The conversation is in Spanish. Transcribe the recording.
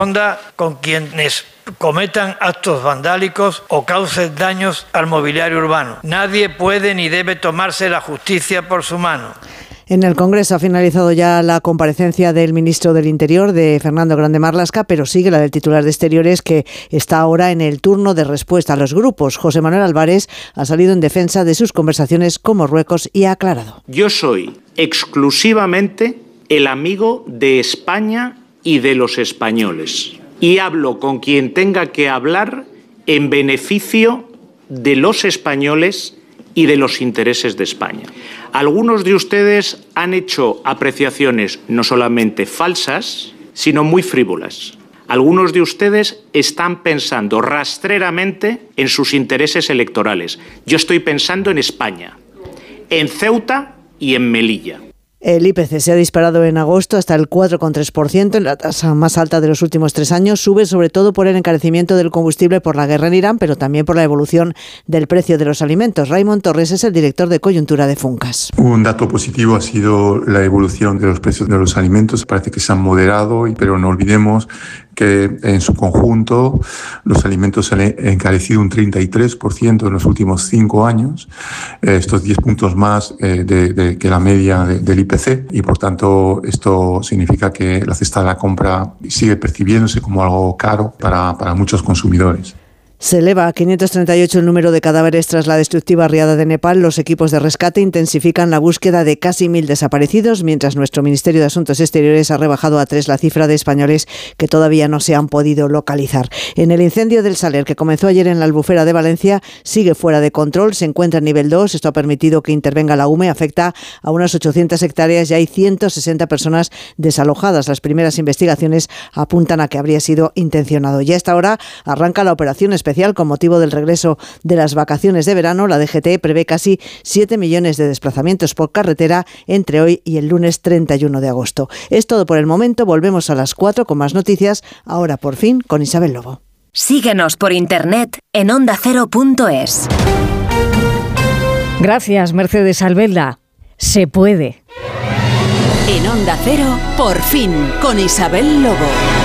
con quienes cometan actos vandálicos o causen daños al mobiliario urbano. Nadie puede ni debe tomarse la justicia por su mano. En el Congreso ha finalizado ya la comparecencia del ministro del Interior, de Fernando Grande Marlaska, pero sigue la del titular de Exteriores, que está ahora en el turno de respuesta a los grupos. José Manuel Álvarez ha salido en defensa de sus conversaciones con Marruecos y ha aclarado: yo soy exclusivamente el amigo de España y de los españoles, y hablo con quien tenga que hablar en beneficio de los españoles y de los intereses de España. Algunos de ustedes han hecho apreciaciones no solamente falsas, sino muy frívolas. Algunos de ustedes están pensando rastreramente en sus intereses electorales. Yo estoy pensando en España, en Ceuta y en Melilla. El IPC se ha disparado en agosto hasta el 4,3%, en la tasa más alta de los últimos 3 años. Sube sobre todo por el encarecimiento del combustible por la guerra en Irán, pero también por la evolución del precio de los alimentos. Raymond Torres es el director de coyuntura de Funcas. Un dato positivo ha sido la evolución de los precios de los alimentos. Parece que se han moderado, pero no olvidemos que en su conjunto los alimentos se han encarecido un 33% en los últimos 5 años, estos 10 puntos más que la media del IPC, y por tanto esto significa que la cesta de la compra sigue percibiéndose como algo caro para muchos consumidores. Se eleva a 538 el número de cadáveres tras la destructiva riada de Nepal. Los equipos de rescate intensifican la búsqueda de casi 1.000 desaparecidos, mientras nuestro Ministerio de Asuntos Exteriores ha rebajado a 3 la cifra de españoles que todavía no se han podido localizar. En el incendio del Saler, que comenzó ayer en la Albufera de Valencia, sigue fuera de control, se encuentra en nivel 2. Esto ha permitido que intervenga la UME, afecta a unas 800 hectáreas y hay 160 personas desalojadas. Las primeras investigaciones apuntan a que habría sido intencionado. Y a esta hora arranca la operación especial con motivo del regreso de las vacaciones de verano. La DGT prevé casi 7 millones de desplazamientos por carretera entre hoy y el lunes 31 de agosto. Es todo por el momento. Volvemos a las 4 con más noticias, ahora por fin con Isabel Lobo. Síguenos por internet en ondacero.es. Gracias, Mercedes Albelda. Se puede. En Onda Cero, por fin, con Isabel Lobo.